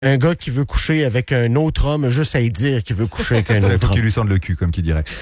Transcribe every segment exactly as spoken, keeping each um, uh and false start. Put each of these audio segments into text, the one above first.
Un gars qui veut coucher avec un autre homme, juste à y dire qu'il veut coucher avec un autre homme. Il faut qu'il lui sonne le cul, comme qui dirait.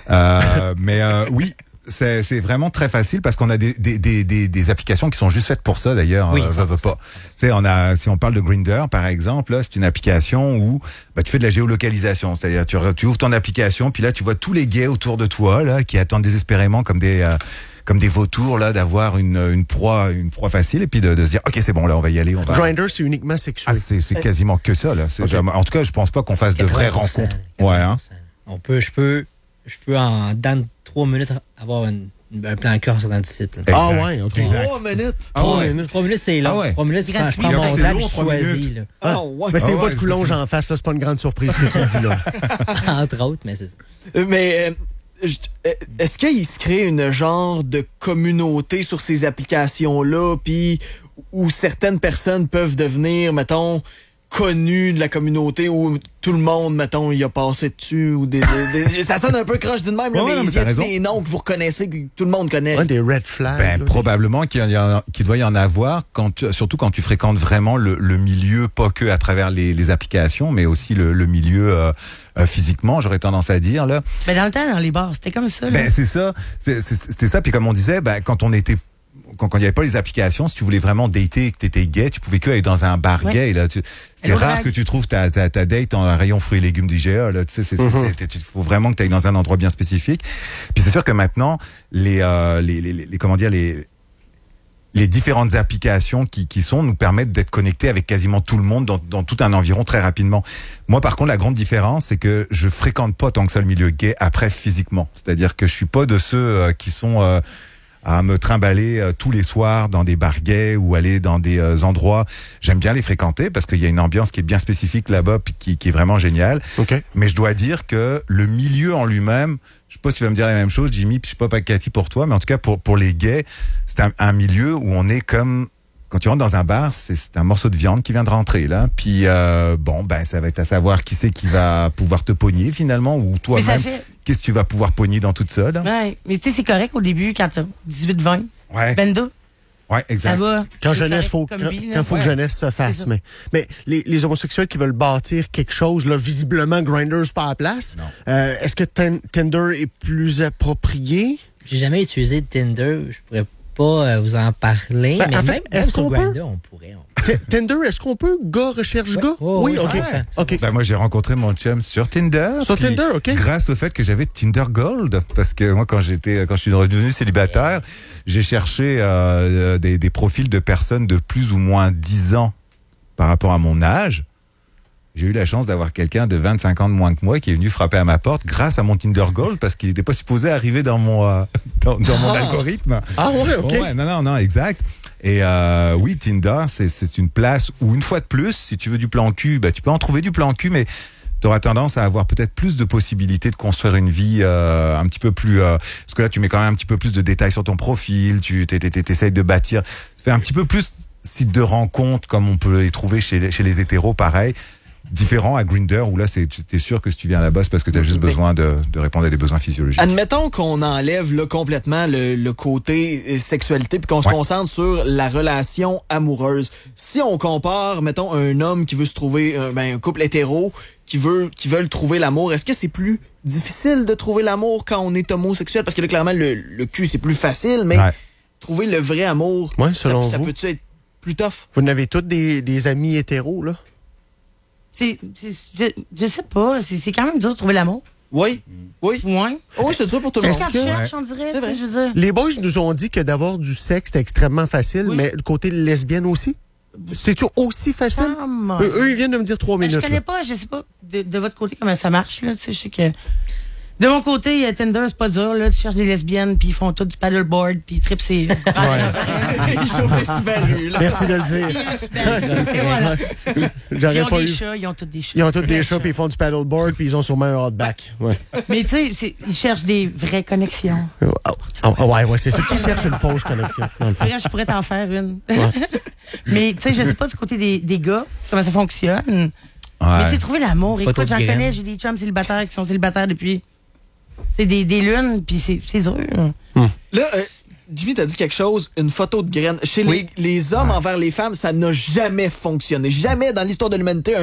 Euh, mais euh, oui, c'est, c'est vraiment très facile parce qu'on a des, des, des, des, des applications qui sont juste faites pour ça, d'ailleurs. Oui, euh, va, va pas. Tu sais, on a, si on parle de Grindr, par exemple, là, c'est une application où bah, tu fais de la géolocalisation. C'est-à-dire, tu, tu ouvres ton application, puis là, tu vois tous les gays autour de toi, là, qui attendent désespérément comme des... Euh, comme des vautours là, d'avoir une une proie une proie facile et puis de, de se dire ok c'est bon là on va y aller on va. Grindr c'est uniquement sexuel. Ah c'est c'est quasiment que ça là. C'est okay. jamais... En tout cas je pense pas qu'on fasse de vraies rencontres. Ouais hein. On peut je peux je peux en dans trois minutes avoir une, un plan cœur sur un site. Là. Ah ouais ok. Trois minutes. Ah ouais. Trois minutes c'est long. Ah ouais. Trois minutes je prends, je prends mon temps je choisis là. Ah ouais. Mais c'est ah pas ouais, de coulonge en face là, c'est pas une grande surprise que tu dis là. Entre autres mais c'est ça. Euh, mais euh, est-ce qu'il se crée une genre de communauté sur ces applications-là, puis où certaines personnes peuvent devenir, mettons, connues de la communauté, où tout le monde, mettons, y a passé dessus, ou des, des, des ça sonne un peu croche d'une même, ouais, là, mais non, mais il y a raison. des noms que vous reconnaissez, que tout le monde connaît. Ouais, des red flags. Ben, là, probablement qu'il, y en a, qu'il doit y en avoir, quand tu, surtout quand tu fréquentes vraiment le, le milieu, pas que à travers les, les applications, mais aussi le, le milieu euh, euh, physiquement, j'aurais tendance à dire. Là. Ben dans le temps, dans les bars, c'était comme ça. Là. Ben, c'est ça. C'est, c'est, c'était ça. Puis comme on disait, ben, quand on était quand il n'y avait pas les applications, si tu voulais vraiment dater et que tu étais gay, tu pouvais que aller dans un bar ouais. gay. Là. Tu, c'était Hello rare drag. Que tu trouves ta, ta, ta date en un rayon fruits et légumes d'I G A. Là. Tu sais, c'est, mm-hmm. c'est, c'est, il faut vraiment que tu ailles dans un endroit bien spécifique. Puis c'est sûr que maintenant, les, euh, les, les, les, les comment dire, les les différentes applications qui, qui sont nous permettent d'être connectés avec quasiment tout le monde dans, dans tout un environ très rapidement. Moi, par contre, la grande différence, c'est que je fréquente pas tant que ça le milieu gay après physiquement. C'est-à-dire que je suis pas de ceux euh, qui sont euh, à me trimballer euh, tous les soirs dans des bars gays ou aller dans des euh, endroits. J'aime bien les fréquenter parce qu'il y a une ambiance qui est bien spécifique là-bas puis qui, qui est vraiment géniale. Okay. Mais je dois dire que le milieu en lui-même, je sais pas si tu vas me dire la même chose, Jimmy, puis je sais pas pas Cathy pour toi, mais en tout cas pour pour les gays, c'est un, un milieu où on est comme quand tu rentres dans un bar, c'est, c'est un morceau de viande qui vient de rentrer là. Puis euh, bon, ben ça va être à savoir qui c'est qui va pouvoir te pogner finalement ou toi-même. Fait... Qu'est-ce que tu vas pouvoir pogner dans tout ça là? Ouais, mais tu sais c'est correct au début quand tu as dix-huit vingt. Ouais. vingt-deux. Ouais, exact. Ça va. Quand jeunesse, faut, quand, vie, quand faut ouais. que jeunesse se fasse. Mais, mais les, les homosexuels qui veulent bâtir quelque chose, là, visiblement, Grindr, c'est pas à la place. Euh, est-ce que ten, Tinder est plus approprié? J'ai jamais utilisé Tinder. Je pourrais pas euh, vous en parler. Ben, mais en fait, même, est-ce même qu'on sur peut? Grindr, on pourrait. On... Tinder, est-ce qu'on peut? Gars recherche ouais. gars? Oh, oui, oui, OK. ça, ça, OK. Ben, moi, j'ai rencontré mon chum sur Tinder. Sur Tinder, OK. Grâce au fait que j'avais Tinder Gold. Parce que moi, quand j'étais, quand je suis redevenu célibataire, j'ai cherché euh, des, des profils de personnes de plus ou moins dix ans par rapport à mon âge. J'ai eu la chance d'avoir quelqu'un de vingt-cinq ans de moins que moi qui est venu frapper à ma porte grâce à mon Tinder Gold parce qu'il n'était pas supposé arriver dans mon, euh, dans, dans mon ah. algorithme. Ah ouais, OK. Oh, ouais, non, non, non, exact. Et euh, oui, Tinder, c'est, c'est une place où, une fois de plus, si tu veux du plan cul, bah, tu peux en trouver du plan cul, mais tu auras tendance à avoir peut-être plus de possibilités de construire une vie euh, un petit peu plus... Euh, parce que là, tu mets quand même un petit peu plus de détails sur ton profil, tu essayes de bâtir... Tu fais un petit peu plus site de rencontre, comme on peut les trouver chez, chez les hétéros, pareil. Différent à Grindr où là c'est t'es sûr que si tu viens là-bas c'est parce que tu as juste mais, besoin de, de répondre à des besoins physiologiques. Admettons qu'on enlève là, complètement le, le côté sexualité puis qu'on se ouais. concentre sur la relation amoureuse. Si on compare mettons un homme qui veut se trouver euh, ben, un couple hétéro qui veut qui veulent trouver l'amour, est-ce que c'est plus difficile de trouver l'amour quand on est homosexuel parce que là clairement le, le cul c'est plus facile mais ouais. trouver le vrai amour ouais, selon ça, ça vous. peut-tu être plus tough? Vous n'avez tous des, des amis hétéros là? C'est, c'est, je, je sais pas, c'est, c'est quand même dur de trouver l'amour. Oui, oui. Ouais. Oh, oui, c'est dur pour tout le monde. C'est ce qu'on cherche, on dirait, tu sais, je veux dire. Les boys nous ont dit que d'avoir du sexe, c'était extrêmement facile, oui. mais le côté lesbienne aussi? C'est-tu aussi facile? Ah, eux, eux, ils viennent de me dire trois ben, minutes. Je connais là. pas, je sais pas de, de votre côté comment ça marche, là, tu sais, je sais que... De mon côté, Tinder, c'est pas dur, là. Tu cherches des lesbiennes, puis ils font tout du paddleboard, puis ils trippent ses... Ouais. Ils chauffent les Subaru, là. Merci de le dire. Voilà. J'aurais ils ont pas des eu... chats, ils ont tous des chats. Ils ont tous des chats, puis ils font du paddleboard, puis ils ont sûrement un hotback. Ouais. Mais tu sais, ils cherchent des vraies connexions. Oh, oh, oh, ouais, ouais, c'est ceux qui cherchent une fausse connexion. Là, je pourrais t'en faire une. Ouais. Mais tu sais, je sais pas du côté des, des gars, comment ça fonctionne. Ouais. Mais tu sais, trouver l'amour. Écoute, j'en connais, j'ai des chums célibataires qui sont célibataires depuis... C'est des, des lunes, puis c'est, c'est dur. Hum. Là, euh, Jimmy, t'as dit quelque chose, une photo de graine. Chez oui. les, les hommes ouais. envers les femmes, ça n'a jamais fonctionné. Jamais dans l'histoire de l'humanité,